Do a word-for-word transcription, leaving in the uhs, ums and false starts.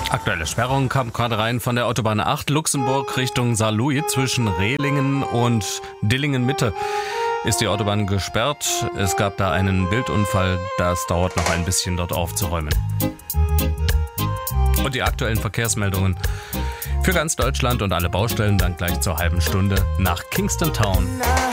Aktuelle Sperrung kam gerade rein von der Autobahn acht Luxemburg Richtung Saarlouis. Zwischen Rehlingen und Dillingen-Mitte ist die Autobahn gesperrt. Es gab da einen Wildunfall. Das dauert noch ein bisschen, dort aufzuräumen. Und die aktuellen Verkehrsmeldungen für ganz Deutschland und alle Baustellen dann gleich zur halben Stunde nach Kingston Town.